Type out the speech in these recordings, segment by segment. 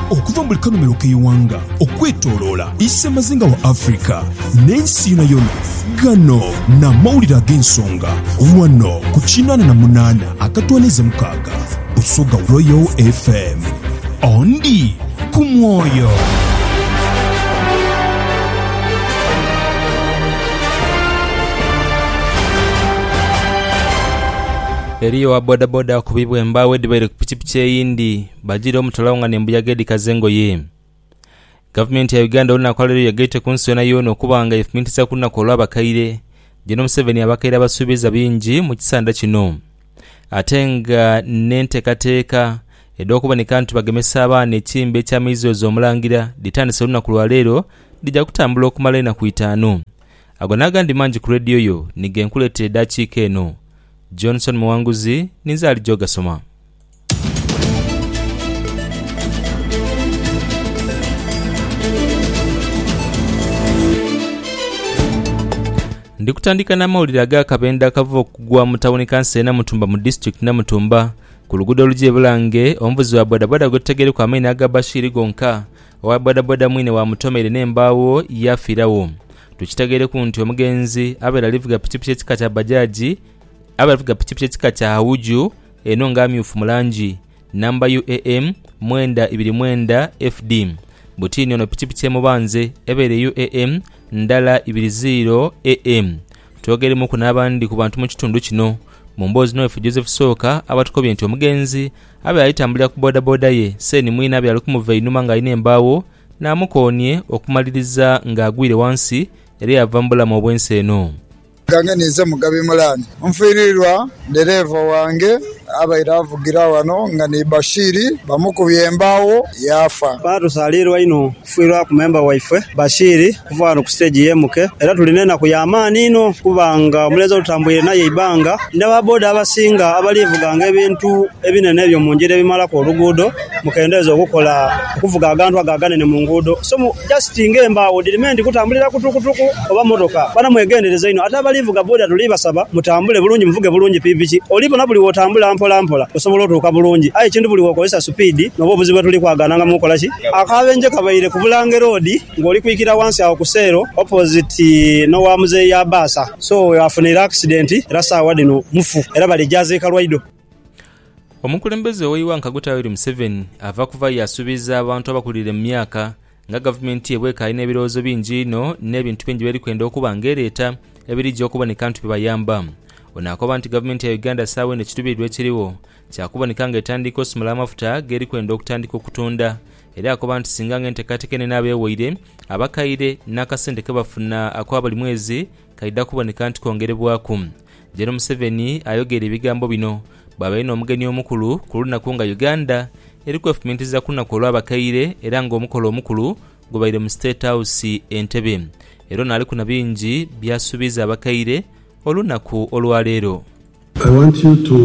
okuva mu kanomero k'eyiwanga okwetooloola issa mazinga wa Afrika n'ensi yonna gano n'amawulire ag'ensonga wano ku 88.6 Busoga Royal FM ondi ku mwoyo. Eriyo wa boda boda kubibwa embawe dibaire kupichipichi eyindi bajira omutolawo nga nembuyaga Eddy Kazengo ye. Government ya Uganda olina kwalero yagete kunsi yona yono okubanga efumintisa kunako olw'abakaire General Museveni abakaire abasuubiza bingi mu kisanda kino. Ate nga n'enteekateeka ed'okubanika nti bagemesa abaana ekimbe eky'amaizi ez'omulangira litandise olunaku lwaleero lijja kutambula okumala ennaku 5. Ago n'agandi mangi ku rediyo yo nige nkuleetera eddakiika eno. Johnson Muwanguzi ninzaali Jogasoma. Ndikutandika n'amawulire ag'akabenda akavuga okugwa mu tawuni kansi Namutumba mu district Namutumba ku luguudo olugya e Bulange. Omuvuzi wa bodaboda gwetutegere ku amaini aga Bashiri gonka owa bodaboda mwine wa Mutomere n'embaawo yafiirawo. Tukitegere ku nti omugenzi abeera alivuga pikipiki ekika kya bajaji abavuga pikipiki ekika kya Hawuju eno nga myufu mu langi namba UAM 929 FD. Butini ono pikipiki emubanze ebeere UAM ndala 20 AM. Twogeremu ku n'abandi ku bantu mu kitundu kino. Mu mboozi n'owefu Joseph Sooka abatukobye nti omugenzi abe ayitambulira ku bodaboda ye Seni Mwina abe alukumuva einuma ng'alina embaawo n'amukoonye okumaliriza ng'agwire wansi era yava mu bulamu obwensi eno. Gange nize Mugabe Mulani mfirirwa dereva wange abaire avugira wano nga ni Bashiri bamukubye embaawo yafa. Batusalirwa ino kufiirwa ku member waife Bashiri kuva wano ku stage yemuke era tulinena ku yamaani ino kubanga omuleza tutambwire naye ibanga n'ababoda abasinga abalivuganga ebintu ebinene ebyo mu njira ebimala ku oluguudo mukendeeza okukola okuvuga agantu agaganene mu nguudo so just ng'embaawo dirimendi kutambulira kutukutuku oba motoka bana mwegendereza ino ate abalivuga boda tulibasaba mutambule bulungi muvuge bulungi pibiki olipo na buli wotambula mpola osobola otuuka bulungi aye kintu buli wokozesa speed nobo obuzibu tuli kwagananga mukola ki akabenje kabaire ku Bulange road ng'oli kwikira wansi awo kusero opposite no wa muzeeyi ya basa so yafunira accident era saawa dino mufu era balijaze kalwaido. Omukulembeze w'Iwanka Gutawiri Museveni ava kuva yasuubiza abantu abakulira mu myaka nga gavumenti ebweka alina ebirowoozo bingi ino n'ebintu bingi biri kwenda okuba ng'ereeta ebirijja okuboneka nti bibayamba. Ono akoba nti gavumenti ya Uganda saawa eno ekitubirirwa ekiriwo kyakuboneka ng'etandika osimula amafuta geri kwenda okutandika okutunda era akoba nti singa ng'enteekateeka eno n'abeewoire abakaire n'akasente ke bafuna akwa buli mwezi kaidda kuboneka nti kongerebwaku. General Museveni ayogera ebigambo bino bw'abaire n'omugenyi omukulu ku lunaku nga Uganda eri kwefumintiriza ku lunaku olw'abakaire era ng'omukolo omukulu gubaire mu State House Entebbe. Era ono ali kuna bingi byasuubiza abakaire olunaku olwaleero. I want you to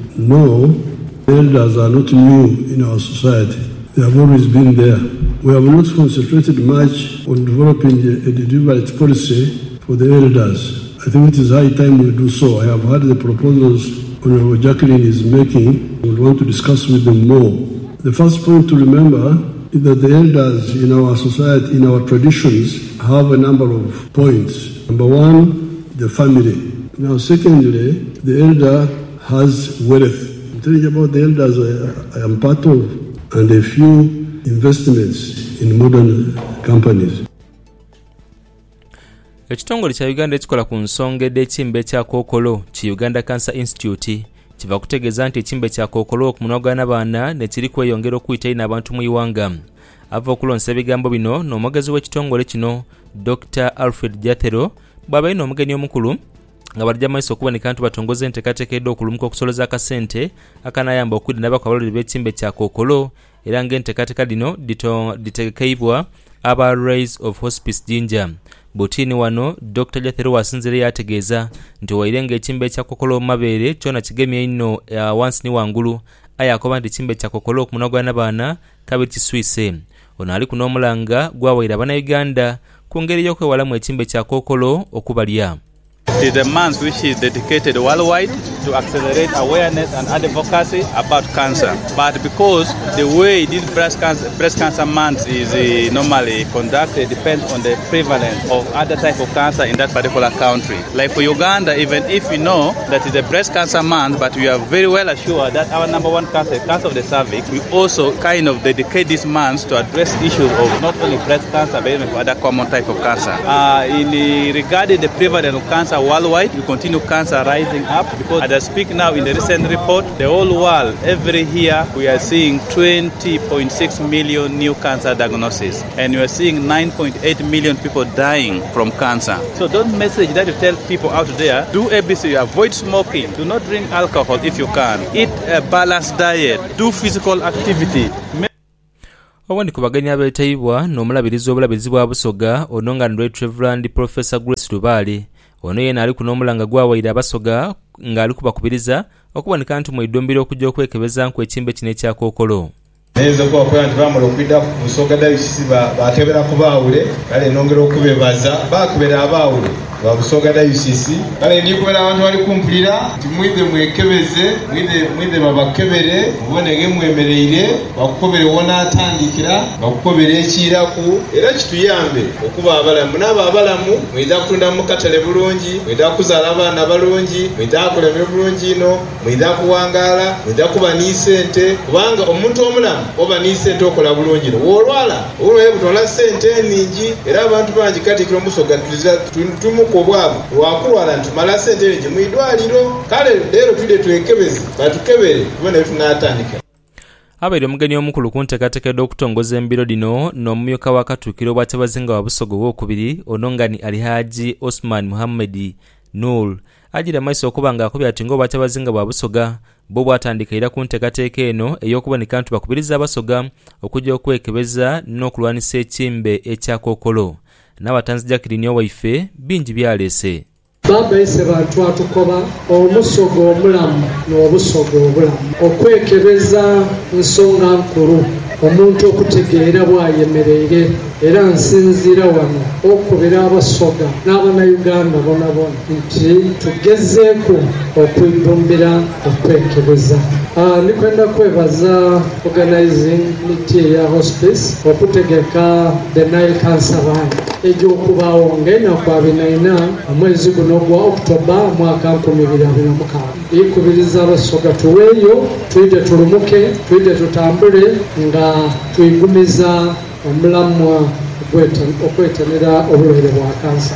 know elders are not new in our society. They have always been there. We have not concentrated much on developing a deliberate policy for the elders. I think it is high time we do so. I have heard the proposals Honorable Jacqueline is making. We want to discuss with them more. The first point to remember is that the elders in our society, in our traditions, have a number of points. Number one, the family. Now, secondly, the elder has wealth. I'm telling you about the elders I am part of, and a few investments in modern companies. Ekitongole kya Uganda ekikola ku nsonga ed'ekimbe kya Kookolo ki Uganda Cancer Institute kiva kutegeeza nti ekimbe kya Kookolo okumunogana baana ne kiri kweyongera okuyita ina abantu mu Iwanga. Ava okulonsa ebigambo bino n'omwogezi w'ekitongole kino Dr. Alfred Jathero bw'abaye n'omugenyi omukulu nga balijja maaso okuboneka nti batongoza enteekateeka edda okulumuka okusoloza akasente akanayamba okudinaba ku abalwadde b'ekimbe kya Kookolo era ng'enteekateeka lino litegekeibwa aba Rise of Hospice Jinja. Butini wano Dr. Jathero wasinzire yategeeza nti waire ng'ekimbe kya Kookolo mabeere kyona kigemye ino wansi ni wangulu aye akoba nti ekimbe kya Kookolo okumunogana baana kabiri kiswise. Ono ali kunoomulanga gwawaire Abannayuganda ku ngeri y'okwewalamu ekimbe kya Kookolo okubalya. It is a month which is dedicated worldwide to accelerate awareness and advocacy about cancer. But because the way this breast cancer month is normally conducted depends on the prevalence of other type of cancer in that particular country. Like for Uganda, even if we know that it's a breast cancer month, but we are very well assured that our number one cancer of the cervix, we also kind of dedicate this month to address issues of not only breast cancer, but even other common type of cancer. Regarding the prevalence of cancer worldwide, we continue cancer rising up because as I speak now in the recent report, the whole world, every year, we are seeing 20.6 million new cancer diagnoses, and we are seeing 9.8 million people dying from cancer. So that message that you tell people out there, do ABC, avoid smoking, do not drink alcohol if you can, eat a balanced diet, do physical activity. Owandi kubaganya abeetayibwa n'omulabirizi obulabirizi bwa Busoga ononga Ndwet Reverend Professor Grace Lubali ono yena ali kunomulanga gwawaire abasoga ng'ali kubakubiriza okubanika nti mwidumbira okujja okwekebeza nkwekimbe kino ekyakookolo. Neza kwa nti bamala okwidda ku Busoga Dayosisi bakebera ku baawule kale nongera okubebaza bakubera abaawule ba Busoga Dayosisi kale ndikubera abantu bali kumpulira nti mwide mwekebeze mwide babakebere mubonege mwemereire bakukobere wona atandikira bakukobere ekiraku era kituyambe okuba abalamu n'abo abalamu mwida kutunda mu katale bulungi mwida kuzaala abaana balungi mwida kulemera bulungi ino mwida kuwangaala mwida kuba n'isente kubanga omuntu omulamu oba n'isente okola bulungi no wolwala olwaye butola sente nningi era abantu bangi katikira Omusoga tumuko bwabo wakulwala ntumala sente nje mwidwaliro kale leero tulide twekebeze batukebere tubone tunatandika. Abaire omugeni omukulu ku nteekateeka okutongoza embiro dino n'omumyuka wa Katuukiro bw'Abazinga wa Busoga owookubiri onongani Alhaji Osman Muhammad Nur agira maiso okuba ng'akubye ati ng'Abazinga bwa Busoga bo bwatandika era ku nteekateeka eno ey'okuboneka nti bakubiriza abasoga okujja okwekebeza n'okulwanisa ekimbe ekyakookolo. N'abatanzija kirinyo waife bingi byaleese. Baba ise bantu atukoba omusoga omulamu n'obusoga obulamu okwekebeza nsonga nkulu omuntu okutegeera bwayemereire era nsinziira wano okubira abasoga n'Abannayuganda bonabona nti tugezeeko okwebumbira okwekebeza. Nikwenda kwebaza organizing committee ya hospice okutegeka the Nile Cancer Run egy'okubaawo ng'ennaku 24 omwezi guno gwa October mwaka 2026 ikubiriza abasoga tuweeyo twide tulumuke twide tutambule nga tuyigumiza omulamu okwetanira obulwaire bwa kansa.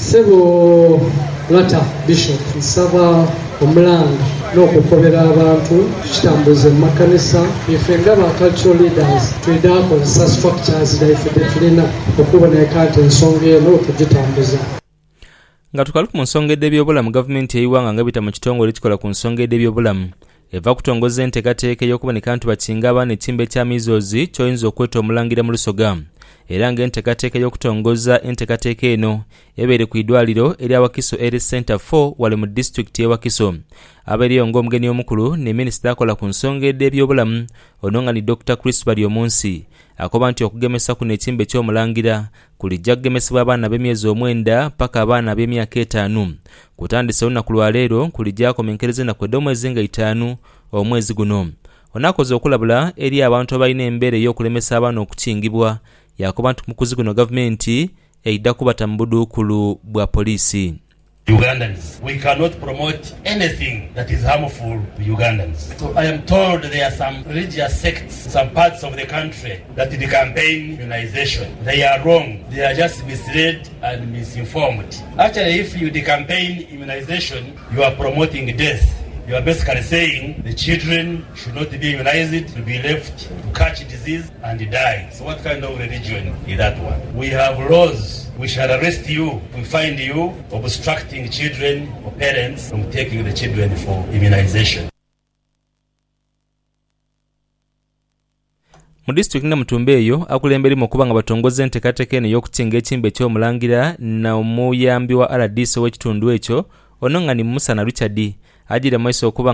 Sebo Lata Bishop nsaba omulanga n'okukobera abantu kitambuze mu makanisa ife ng'aba cultural leaders twedakozesa structures daife tetulina okuboneka nti ensonga eno tugitambuza. Nga tukali ku nsonga y'ebyobulamu gavumenti y'eggwanga nga bita mu kitongole ekikola ku nsonga y'ebyobulamu eva kutongoza enteekateeka ey'okuboneka nti bakinga abaana ekimbe ekya measles ky'oyinza okweta omulangira mu Lusoga era ng'enteekateeka y'okutongoza enteekateeka eno ebeere ku idwaliro erya Wakiso Health Center 4 wali mu disitulikiti y'e Wakiso. Abeeriyo ng'omugeni omukulu ne minisita akola ku nsonga y'ebyobulamu ononga ni Dr. Chris Baryomunsi akoba nti okugemesa kuno ekimbe eky'omulangira kulijja kugemesebwa abaana b'emyezi 9 paka abaana b'emyaka 5 kutandisa olunaku lwa leero kulijja komenkereza ennaku omwezi nga 5 omwezi guno. Onakoze okulabula eri abantu abalina embeera ey'okulemesa abaana okukingibwa yakoba nti mukuzi guno gavumenti eidda kubata mu buduukulu bwa poliisi. Ugandans. We cannot promote anything that is harmful to Ugandans. So I am told there are some religious sects in some parts of the country that they campaign immunization. They are wrong. They are just misled and misinformed. Actually, if you campaign immunization, you are promoting death. You are basically saying the children should not be immunized, to be left to catch disease and die. So what kind of religion is that one? We have laws. We shall arrest you if we find you obstructing children or parents from taking the children for immunization. Mu disitulikiti ne Mutumba eyo akulembera mu kuba nga batongoza enteekateeka eno y'okukinga ekimbe ky'omulangira na omuyambi wa RDC w'ekitundu ekyo onongani Musa na Richard agira maiso okuba